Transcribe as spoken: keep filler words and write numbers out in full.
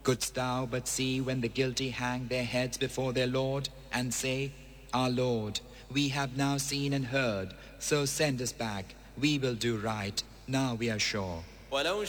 Couldst thou but see when the guilty hang their heads before their Lord, and say, Our Lord, we have now seen and heard, so send us back, we will do right, now we are sure.